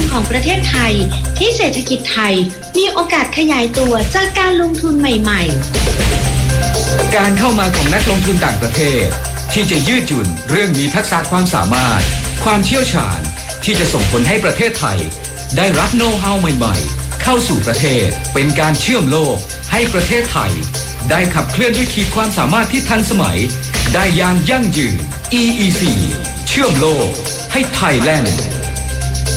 ของประเทศไทยที่เศรษฐกิจไทยมีโอกาสขยายตัวจากการลงทุนใหม่ๆการเข้ามาของนักลงทุนต่างประเทศที่จะยืดหยุ่นเรื่องมีทักษะความสามารถความเชี่ยวชาญที่จะส่งผลให้ประเทศไทยได้รับโน้ตฮาวใหม่ๆเข้าสู่ประเทศเป็นการเชื่อมโลกให้ประเทศไทยได้ขับเคลื่อนด้วยขีดความสามารถที่ทันสมัยได้อย่างยั่งยืน EEC เชื่อมโลกให้ไทยแลนด์